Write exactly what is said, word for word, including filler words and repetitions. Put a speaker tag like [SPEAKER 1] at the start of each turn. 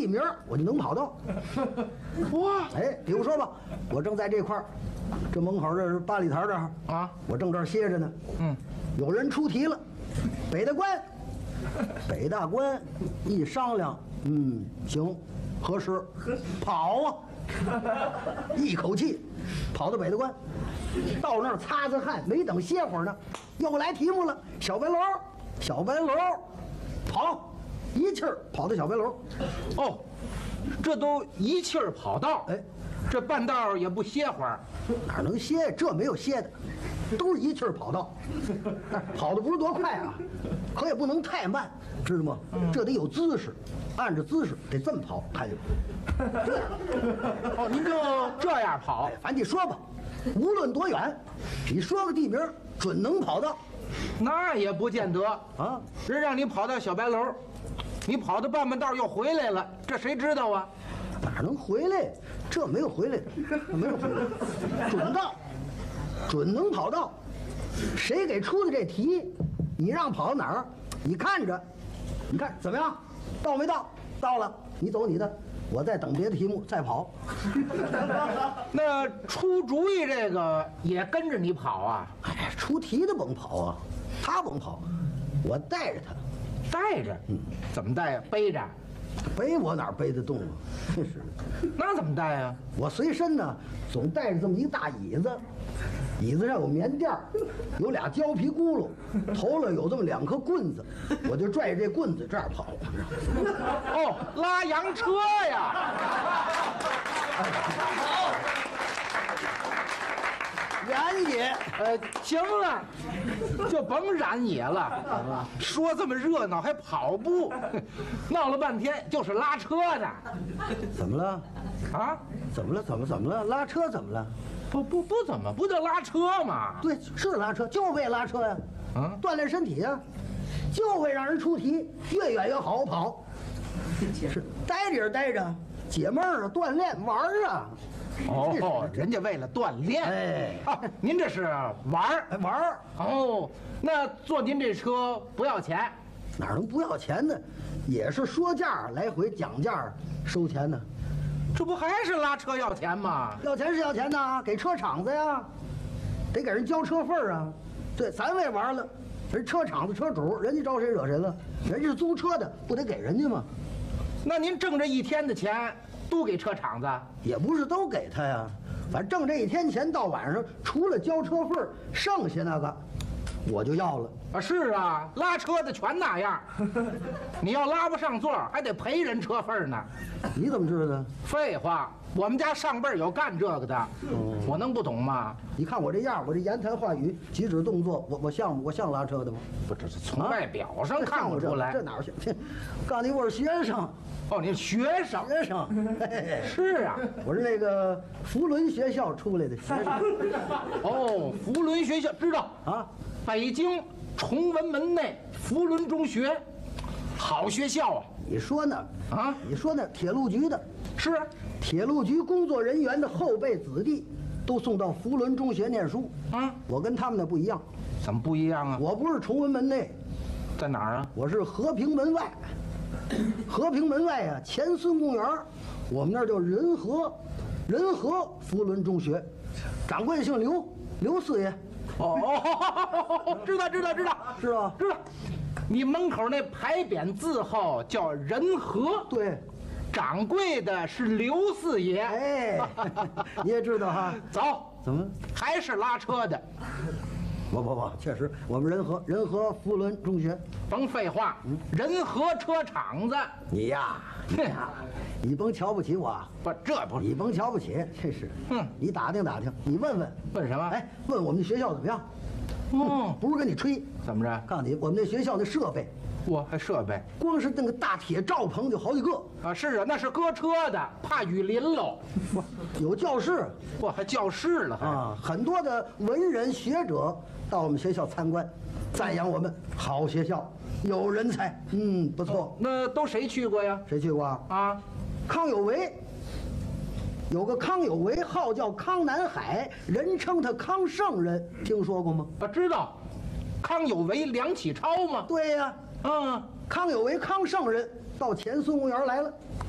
[SPEAKER 1] 地名，我就能跑到。
[SPEAKER 2] 哇，
[SPEAKER 1] 哎，比如说吧，我正在这块儿，这门口这是八里台这儿
[SPEAKER 2] 啊，
[SPEAKER 1] 我正这儿歇着呢。
[SPEAKER 2] 嗯，
[SPEAKER 1] 有人出题了，北大关，北大关一商量，嗯，行，合适，跑啊，一口气跑到北大关，到那儿擦擦汗，没等歇会儿呢，又来题目了，小白楼，小白楼，跑，一气儿跑到小白楼。
[SPEAKER 2] 哦，这都一气儿跑道，
[SPEAKER 1] 哎，
[SPEAKER 2] 这半道也不歇会儿，
[SPEAKER 1] 哪能歇？这没有歇的，都是一气儿跑道，跑的不是多快啊，可也不能太慢，知道吗？这得有姿势，按着姿势得这么跑，看见没？这样，
[SPEAKER 2] 哦，您就这样跑
[SPEAKER 1] 哎，反正你说吧，无论多远，你说个地名，准能跑到
[SPEAKER 2] 那也不见得
[SPEAKER 1] 啊。
[SPEAKER 2] 人让你跑到小白楼，你跑到半半道又回来了，这谁知道啊？
[SPEAKER 1] 哪能回来？这没有回来的，没有回来，准到，准能跑到。谁给出的这题？你让跑到哪儿？你看着，你看怎么样？到没到？到了，你走你的，我再等别的题目再跑。
[SPEAKER 2] 那出主意这个也跟着你跑啊？
[SPEAKER 1] 哎，出题的甭跑啊，他甭跑，我带着他。
[SPEAKER 2] 带着？嗯，怎么带呀？背着？
[SPEAKER 1] 背我哪背得动啊？真是，
[SPEAKER 2] 那怎么带呀？
[SPEAKER 1] 我随身呢总带着这么一个大椅子，椅子上有棉垫儿，有俩胶皮轱辘，头了有这么两颗棍子，我就拽着这棍子这样跑。
[SPEAKER 2] 哦，拉洋车呀！
[SPEAKER 1] 燃野，
[SPEAKER 2] 呃，行了，就甭燃野了。说这么热闹还跑步，闹了半天就是拉车的
[SPEAKER 1] 怎么了？
[SPEAKER 2] 啊？
[SPEAKER 1] 怎么了？怎么怎么了？拉车怎么了？
[SPEAKER 2] 不不不怎么，不就拉车吗？
[SPEAKER 1] 对，是拉车，就是为拉车呀，
[SPEAKER 2] 啊
[SPEAKER 1] 锻炼身体呀，就会让人出题，越远越好跑。是待着也是待着，解闷儿啊，锻炼玩儿啊。
[SPEAKER 2] 哦，人家为了锻炼，
[SPEAKER 1] 哎
[SPEAKER 2] 啊，您这是玩儿
[SPEAKER 1] 哎，玩儿
[SPEAKER 2] 哦？那坐您这车不要钱？
[SPEAKER 1] 哪能不要钱呢？也是说价来回讲价收钱呢。
[SPEAKER 2] 这不还是拉车要钱吗？
[SPEAKER 1] 要钱是要钱呐，给车厂子呀，得给人交车费儿啊。对，咱为玩了，人车厂子车主，人家招谁惹谁了？人家是租车的，不得给人家吗？
[SPEAKER 2] 那您挣这一天的钱都给车厂子？
[SPEAKER 1] 也不是都给他呀，反正挣这一天钱到晚上，除了交车费儿，剩下那个我就要了。
[SPEAKER 2] 啊，是啊，拉车的全那样。你要拉不上座，还得赔人车费呢。
[SPEAKER 1] 你怎么知道的？
[SPEAKER 2] 废话，我们家上辈儿有干这个的，我能不懂吗？
[SPEAKER 1] 你看我这样，我这言谈话语、举止动作，我我像我像拉车的吗？
[SPEAKER 2] 不，这是从外表上看不出来。
[SPEAKER 1] 这哪儿像？这告诉你，我是学生，
[SPEAKER 2] 哦，你学生
[SPEAKER 1] 学生，嘿嘿嘿
[SPEAKER 2] 是啊。
[SPEAKER 1] 我是那个福伦学校出来的学生
[SPEAKER 2] 哦，福伦学校知道
[SPEAKER 1] 啊，
[SPEAKER 2] 北京崇文门内福伦中学，好学校啊。
[SPEAKER 1] 你说呢？
[SPEAKER 2] 啊，
[SPEAKER 1] 你说呢？铁路局的，
[SPEAKER 2] 是
[SPEAKER 1] 铁路局工作人员的后辈子弟都送到福伦中学念书。
[SPEAKER 2] 啊，
[SPEAKER 1] 我跟他们的不一样，
[SPEAKER 2] 怎么不一样啊？
[SPEAKER 1] 我不是崇文门内，
[SPEAKER 2] 在哪儿啊？
[SPEAKER 1] 我是和平门外。和平门外啊，前孙公园，我们那儿叫仁和，仁和福伦中学，掌柜的姓刘，刘四爷，
[SPEAKER 2] 哦哦，知道知道知道，
[SPEAKER 1] 是吧？
[SPEAKER 2] 知道。你门口那牌匾字号叫仁和，
[SPEAKER 1] 对，
[SPEAKER 2] 掌柜的是刘四爷。
[SPEAKER 1] 哎，你也知道哈？
[SPEAKER 2] 走，
[SPEAKER 1] 怎么？
[SPEAKER 2] 还是拉车的？
[SPEAKER 1] 不不不，确实，我们仁和仁和福伦中学。
[SPEAKER 2] 甭废话，仁和车厂子。
[SPEAKER 1] 你呀，你呀，你甭瞧不起我，
[SPEAKER 2] 不，这不是
[SPEAKER 1] 你甭瞧不起，这是。
[SPEAKER 2] 嗯，
[SPEAKER 1] 你打听打听，你问问，
[SPEAKER 2] 问什么？
[SPEAKER 1] 哎，问我们这学校怎么样？
[SPEAKER 2] 嗯，
[SPEAKER 1] 不是跟你吹，
[SPEAKER 2] 怎么着？
[SPEAKER 1] 告诉你，我们这学校的设备，
[SPEAKER 2] 我还设备
[SPEAKER 1] 光是那个大铁罩棚就好几个，
[SPEAKER 2] 啊？是啊，那是搁车的，怕雨淋喽。
[SPEAKER 1] 有教室
[SPEAKER 2] 我还教室了还。
[SPEAKER 1] 啊，很多的文人学者到我们学校参观，赞扬我们好学校，有人才，嗯，不错。
[SPEAKER 2] 那都谁去过呀？
[SPEAKER 1] 谁去过啊？
[SPEAKER 2] 啊，
[SPEAKER 1] 康有为，有个康有为，号叫康南海，人称他康圣人，听说过吗？
[SPEAKER 2] 啊，知道，康有为、梁启超吗？
[SPEAKER 1] 对呀、
[SPEAKER 2] 嗯，
[SPEAKER 1] 康有为康圣人到前孙公园来了，